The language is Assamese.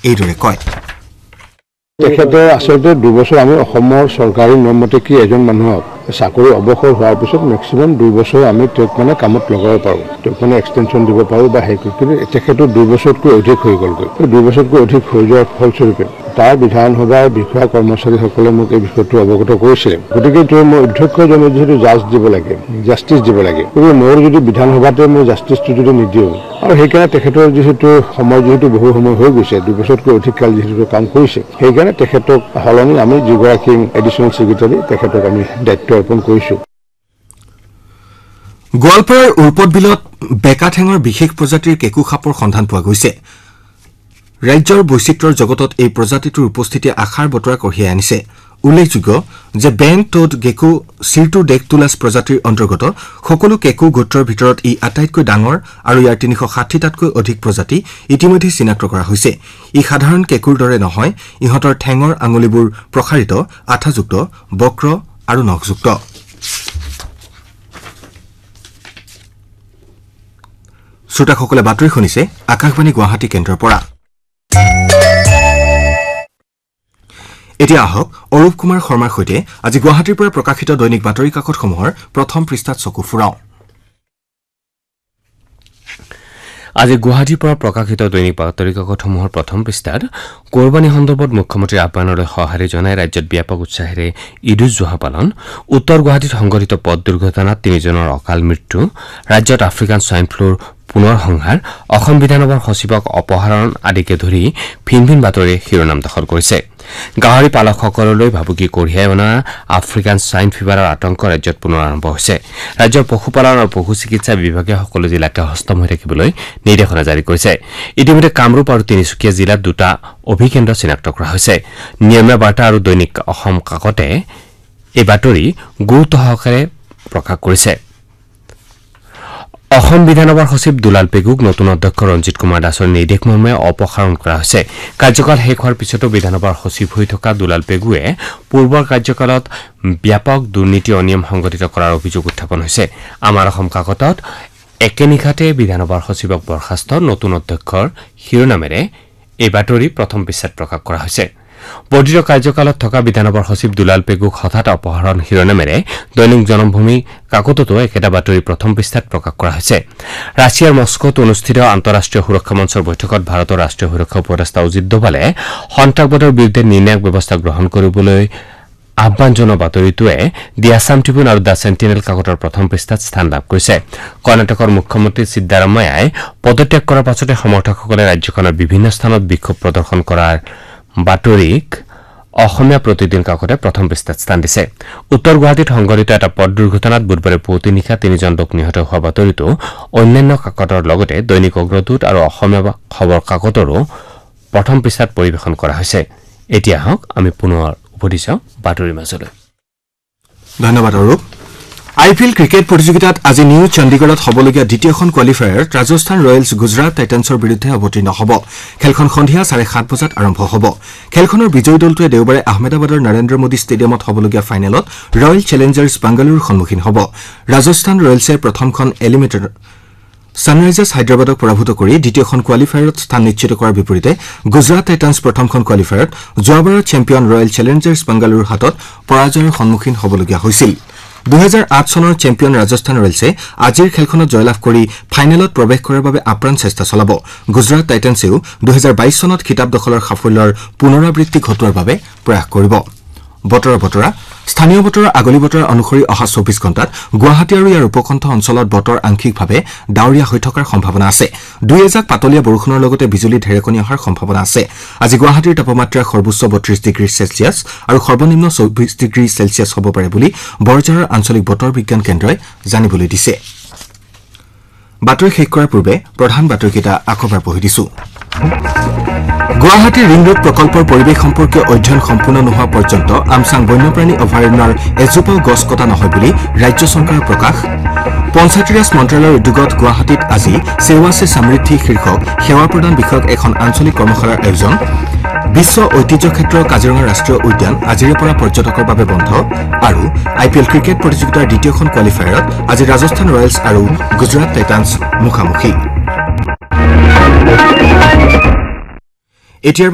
এইদৰে কয় তেখেতে আচলতে 2 বছৰ আমি অসমৰ চৰকাৰী নিয়মমতে কি এজন মানুহক চাকৰি অৱসৰ হোৱাৰ পিছত মেক্সিমাম 2 বছৰ আমি তেওঁক মানে কামত লগাব পাৰোঁ তেওঁক মানে এক্সটেনশ্যন দিব পাৰোঁ বা হেৰি কিন্তু তেখেতৰ 2 বছৰতকৈ অধিক হৈ গ'লগৈ 2 বছৰতকৈ অধিক হৈ যোৱাৰ ফলস্বৰূপে তাৰ বিধানসভাৰ বিষয়া কৰ্মচাৰীসকলে মোক এই বিষয়টো অৱগত কৰিছিলে গতিকে তেওঁ মই অধ্যক্ষজনে যিহেতু জাষ্টিছ দিব লাগে গতিকে মোৰ যদি বিধানসভাতে মই জাষ্টিছটো যদি নিদিওঁ আৰু সেইকাৰণে তেখেতৰ যিহেতু সময় বহু সময় হৈ গৈছে 2 বছৰতকৈ অধিক কাল যিহেতু কাম কৰিছে সেইকাৰণে তেখেতক সলনি আমি যিগৰাকী এডিশ্যনেল ছেক্ৰেটাৰী তেখেতক আমি দায়িত্ব অৰ্পণ কৰিছোঁ গোৱালপাৰাৰ উৰপদ বিলত বেকা ঠেঙৰ বিশেষ প্ৰজাতিৰ কেঁকু সাপৰ সন্ধান পোৱা গৈছে ৰাজ্যৰ বৈচিত্ৰ্যৰ জগতত এই প্ৰজাতিটোৰ উপস্থিতিয়ে আশাৰ বতৰা কঢ়িয়াই আনিছে উল্লেখযোগ্য যে বেং টোড গেকু চিৰটু ডেকটুলাছ প্ৰজাতিৰ অন্তৰ্গত সকলো কেঁকু গোত্ৰৰ ভিতৰত ই আটাইতকৈ ডাঙৰ আৰু ইয়াৰ 360টাতকৈ অধিক প্ৰজাতি ইতিমধ্যে চিনাক্ত কৰা হৈছে ই সাধাৰণ কেঁকুৰ দৰে নহয় ইহঁতৰ ঠেঙৰ আঙুলিবোৰ প্ৰসাৰিত আঠাযুক্ত বক্ৰ আৰু নখযুক্ত শ্ৰোতাসকলে বাতৰি শুনিছে আকাশবাণী গুৱাহাটী কেন্দ্ৰৰ পৰা এতিয়া আহক অৰূপ কুমাৰ শৰ্মাৰ সৈতে আজি গুৱাহাটীৰ পৰা প্ৰকাশিত দৈনিক বাতৰি কাকতসমূহৰ প্ৰথম পৃষ্ঠাত চকু ফুৰাওঁ আজি গুৱাহাটীৰ পৰা প্ৰকাশিত দৈনিক বাতৰি কাকতসমূহৰ প্ৰথম পৃষ্ঠাত কোৰবানী সন্দৰ্ভত মুখ্যমন্ত্ৰীৰ আহ্বানলৈ সঁহাৰি জনাই ৰাজ্যত ব্যাপক উৎসাহেৰে ঈদ উজ জোহা পালন উত্তৰ গুৱাহাটীত সংঘটিত পথ দুৰ্ঘটনাত 3জনৰ অকাল মৃত্যু ৰাজ্যত আফ্ৰিকান স্বাইন ফ্লুৰ পুনৰ সংহাৰ অসম বিধানসভাৰ সচিবক অপহৰণ আদিকে ধৰি ভিন ভিন বাতৰিয়ে শিৰোনাম দখল কৰিছে গাহৰি পালকসকললৈ ভাবুকি কঢ়িয়াই অনা আফ্ৰিকান স্বাইন ফিভাৰৰ আতংক ৰাজ্যত পুনৰ আৰম্ভ হৈছে ৰাজ্যৰ পশুপালন আৰু পশু চিকিৎসা বিভাগে সকলো জিলাতে হস্তম হৈ থাকিবলৈ নিৰ্দেশনা জাৰি কৰিছে ইতিমধ্যে কামৰূপ আৰু তিনিচুকীয়া জিলাত 2টা অভিকেন্দ্ৰ চিনাক্ত কৰা হৈছে নিয়মীয়া বাৰ্তা আৰু দৈনিক অসম কাকতে এই বাতৰি গুৰুত্ব সহকাৰে প্ৰকাশ কৰিছে অসম বিধানসভাৰ সচিব দুলাল পেগুক নতুন অধ্যক্ষ ৰঞ্জিত কুমাৰ দাসৰ নিৰ্দেশ মৰ্মে অপসাৰণ কৰা হৈছে কাৰ্যকাল শেষ হোৱাৰ পিছতো বিধানসভাৰ সচিব হৈ থকা দুলাল পেগুৱে পূৰ্বৰ কাৰ্যকালত ব্যাপক দুৰ্নীতি অনিয়ম সংঘটিত কৰাৰ অভিযোগ উত্থাপন হৈছে আমাৰ অসম কাকতত একেনিশাতে বিধানসভাৰ সচিবক বৰ্খাস্ত নতুন অধ্যক্ষৰ শিৰোনামেৰে এই বাতৰি প্ৰথম পৃষ্ঠাত প্ৰকাশ কৰা হৈছে বৰ্ধিত কাৰ্যকালত থকা বিধানসভাৰ সচিব দুলাল পেগুক হঠাৎ অপহৰণ শিৰোনামেৰে দৈনিক জনমভূমি কাকততো একেটা বাতৰি প্ৰথম পৃষ্ঠাত প্ৰকাশ কৰা হৈছে ৰাছিয়াৰ মস্কোত অনুষ্ঠিত আন্তঃৰাষ্ট্ৰীয় সুৰক্ষা মঞ্চৰ বৈঠকত ভাৰতৰ ৰাষ্ট্ৰীয় সুৰক্ষা উপদেষ্টা অজিত ডোভালে সন্ত্ৰাসবাদৰ বিৰুদ্ধে নিৰ্ণায়ক ব্যৱস্থা গ্ৰহণ কৰিবলৈ আহ্বান জনোৱা বাতৰিটোৱে দি আছাম ট্ৰিবিউন আৰু দ্য চেণ্টিনেল কাকতৰ প্ৰথম পৃষ্ঠাত স্থান লাভ কৰিছে কৰ্ণাটকৰ মুখ্যমন্ত্ৰী সিদ্দাৰামায়াই পদত্যাগ কৰাৰ পাছতে সমৰ্থকসকলে ৰাজ্যখনৰ বিভিন্ন স্থানত বিক্ষোভ প্ৰদৰ্শন কৰাৰ বাতৰিক অসমীয়া প্ৰতিদিন কাকতে প্ৰথম পৃষ্ঠাত স্থান দিছে উত্তৰ গুৱাহাটীত সংঘটিত এটা পথ দুৰ্ঘটনাত বুধবাৰে পুৱতি নিশা 3জন লোক নিহত হোৱা বাতৰিটো অন্যান্য কাকতৰ লগতে দৈনিক অগ্ৰদূত আৰু অসমীয়া খবৰ কাকতৰো প্ৰথম পৃষ্ঠাত পৰিৱেশন কৰা হৈছে এতিয়া হওক আমি পুনৰ উভতি যাওঁ বাতৰিৰ মাজলৈ ধন্যবাদ অৰূপ আইপিএল ক্ৰিকেট প্ৰতিযোগিতাত আজি নিউ চণ্ডীগড়ত হ'বলগীয়া দ্বিতীয়খন কোৱালিফায়াৰত ৰাজস্থান ৰয়েলছ গুজৰাট টাইটান্সৰ বিৰুদ্ধে অৱতীৰ্ণ হ'ব খেলখন সন্ধিয়া 7:30 বজাত আৰম্ভ হ'ব খেলখনৰ বিজয়ী দলটোৱে দেওবাৰে আহমেদাবাদৰ নৰেন্দ্ৰ মোদী ষ্টেডিয়ামত হ'বলগীয়া ফাইনেলত ৰয়েল চেলেঞ্জাৰ্ছ বাংগালুৰুৰ সন্মুখীন হ'ব ৰাজস্থান ৰয়েলছে প্ৰথমখন এলিমিনেটৰ সানৰাইজাৰ্ছ হায়দৰাবাদক পৰাভূত কৰি দ্বিতীয়খন কোৱালিফায়াৰত স্থান নিশ্চিত কৰাৰ বিপৰীতে গুজৰাট টাইটান্স প্ৰথমখন কোৱালিফায়াৰত যোৱাবাৰৰ চেম্পিয়ন ৰয়েল চেলেঞ্জাৰ্ছ বাংগালুৰুৰ হাতত পৰাজয়ৰ সন্মুখীন হ'বলগীয়া হৈছিল 2008 চনৰ চেম্পিয়ন ৰাজস্থান ৰয়েলছে আজিৰ খেলখনত জয়লাভ কৰি ফাইনেলত প্ৰৱেশ কৰাৰ বাবে আপ্ৰাণ চেষ্টা চলাব গুজৰাট টাইটান্সেও 2022 চনত খিতাপ দখলৰ সাফল্যৰ পুনৰাবৃত্তি ঘটোৱাৰ বাবে প্ৰয়াস কৰিব বতৰা স্থানীয় বতৰৰ আগলি বতৰ অনুসৰি অহা 24 ঘণ্টাত গুৱাহাটী আৰু ইয়াৰ উপকণ্ঠ অঞ্চলত বতৰ আংশিকভাৱে ডাৱৰীয়া হৈ থকাৰ সম্ভাৱনা আছে দুই এজাক পাতলীয়া বৰষুণৰ লগতে বিজুলী ঢেৰেকনি অহাৰ সম্ভাৱনা আছে আজি গুৱাহাটীৰ তাপমাত্ৰা সৰ্বোচ্চ 32 ডিগ্ৰী চেলছিয়াছ আৰু সৰ্বনিম্ন 24 ডিগ্ৰী চেলছিয়াছ হ'ব পাৰে বুলি বৰঝাৰৰ আঞ্চলিক বতৰ বিজ্ঞান কেন্দ্ৰই জানিবলৈ দিছে বাতৰি শেষ কৰাৰ পূৰ্বে প্ৰধান বাতৰিকেইটা আকবাৰ পঢ়ি দিছো গুৱাহাটী ৰিং ৰোড প্ৰকল্পৰ পৰিৱেশ সম্পৰ্কীয় অধ্যয়ন সম্পূৰ্ণ নোহোৱা পৰ্যন্ত আমচাং বন্যপ্ৰাণী অভয়াৰণ্যৰ এজোপাও গছ কটা নহয় বুলি ৰাজ্য চৰকাৰৰ প্ৰকাশ পঞ্চায়তী ৰাজ মন্ত্ৰালয়ৰ উদ্যোগত গুৱাহাটীত আজি সেৱা সে সমৃদ্ধি শীৰ্ষক সেৱা প্ৰদান বিষয়ক এখন আঞ্চলিক কৰ্মশালাৰ আয়োজন বিশ্ব ঐতিহ্য ক্ষেত্ৰ কাজিৰঙা ৰাষ্ট্ৰীয় উদ্যান আজিৰে পৰা পৰ্যটকৰ বাবে বন্ধ আৰু আইপিএল ক্ৰিকেট প্ৰতিযোগিতাৰ দ্বিতীয়খন কোৱালিফায়াৰত আজি ৰাজস্থান ৰয়েলছ আৰু গুজৰাট টাইটান্স মুখামুখি